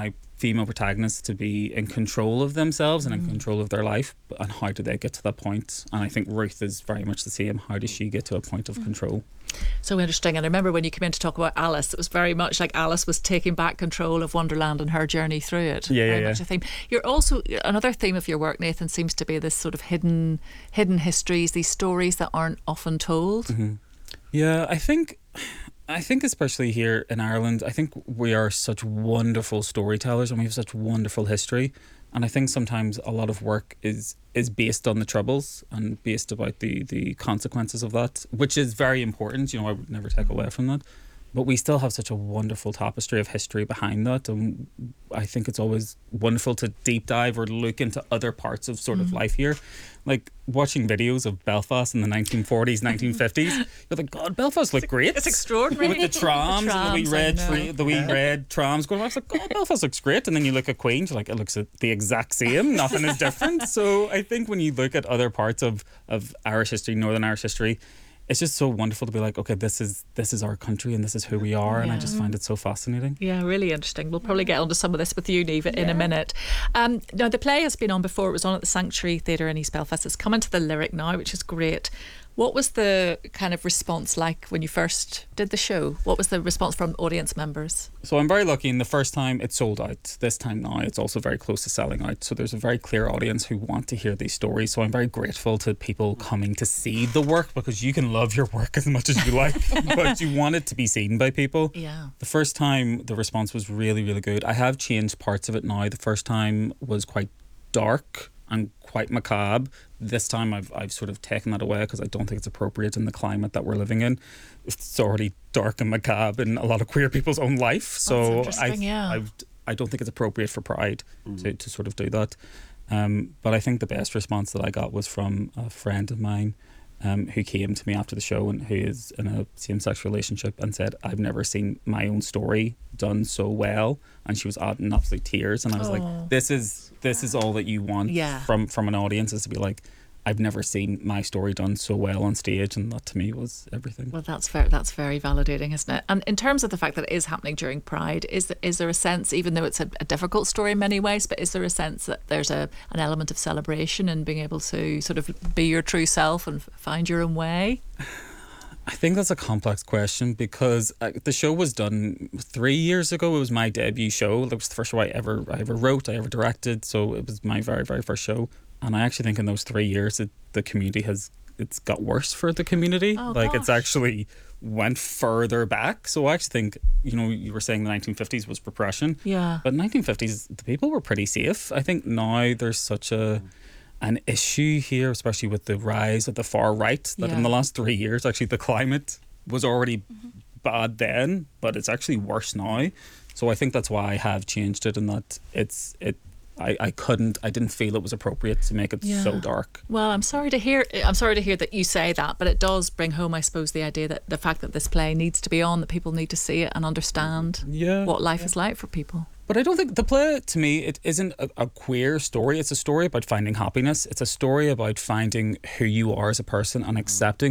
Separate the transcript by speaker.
Speaker 1: my female protagonists to be in control of themselves and in control of their life, and how do they get to that point? And I think Ruth is very much the same. How does she get to a point of control?
Speaker 2: So interesting. And I remember when you came in to talk about Alice, it was very much like Alice was taking back control of Wonderland and her journey through it. Very much a theme. You're also, another theme of your work, Nathan, seems to be this sort of hidden histories, these stories that aren't often told.
Speaker 1: Yeah, I think especially here in Ireland, I think we are such wonderful storytellers and we have such wonderful history. And I think sometimes a lot of work is based on the troubles and based about the consequences of that, which is very important. I would never take away from that. But we still have such a wonderful tapestry of history behind that. And I think it's always wonderful to deep dive or look into other parts of sort of life here. Like watching videos of Belfast in the 1940s, 1950s. You're like, God, Belfast looked great.
Speaker 2: It's extraordinary.
Speaker 1: With the trams and the wee red trams going. I was like, God, Belfast looks great. And then you look at Queen's, you're like, it looks the exact same. Nothing is different. So I think when you look at other parts of Irish history, Northern Irish history, it's just so wonderful to be like, okay, this is our country and this is who we are. And I just find it so fascinating.
Speaker 2: Yeah, really interesting. We'll probably get onto some of this with you, Niamh, in a minute. Now, the play has been on before. It was on at the Sanctuary Theatre in East Belfast. It's coming to the Lyric now, which is great. What was the kind of response like when you first did the show? What was the response from audience members?
Speaker 1: So I'm very lucky. In the first time, it sold out. This time now, it's also very close to selling out. So there's a very clear audience who want to hear these stories. So I'm very grateful to people coming to see the work, because you can love your work as much as you like, but you want it to be seen by people.
Speaker 2: Yeah.
Speaker 1: The first time, the response was really, really good. I have changed parts of it now. The first time was quite dark and quite macabre. This time I've sort of taken that away because I don't think it's appropriate in the climate that we're living in. It's already dark and macabre in a lot of queer people's own life. So I don't think it's appropriate for Pride to sort of do that. But I think the best response that I got was from a friend of mine who came to me after the show and who is in a same-sex relationship and said, I've never seen my own story done so well. And she was in absolute tears. And I was like, this is all that you want from an audience, is to be like, I've never seen my story done so well on stage, and that to me was everything.
Speaker 2: Well, that's very validating, isn't it? And in terms of the fact that it is happening during Pride, is there a sense, even though it's a difficult story in many ways, but is there a sense that there's an element of celebration and being able to sort of be your true self and find your own way?
Speaker 1: I think that's a complex question, because the show was done 3 years ago. It was my debut show. It was the first show I ever wrote, I ever directed. So it was my very, very first show. And I actually think in those 3 years, the community it's got worse for the community. It's actually went further back. So I actually think, you were saying the 1950s was repression.
Speaker 2: Yeah.
Speaker 1: But 1950s, the people were pretty safe. I think now there's such an issue here, especially with the rise of the far right, that in the last 3 years, actually the climate was already bad then, but it's actually worse now. So I think that's why I have changed it, and that I didn't feel it was appropriate to make it so dark.
Speaker 2: Well, I'm sorry to hear that you say that, but it does bring home, I suppose, the idea that the fact that this play needs to be on, that people need to see it and understand what life is like for people.
Speaker 1: But I don't think the play, to me, it isn't a queer story. It's a story about finding happiness. It's a story about finding who you are as a person and accepting